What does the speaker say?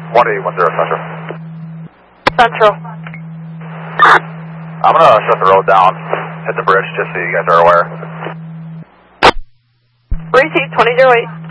1810 Central. Central. I'm going to shut the road down, hit the bridge, just so you guys are aware. Receive 2008.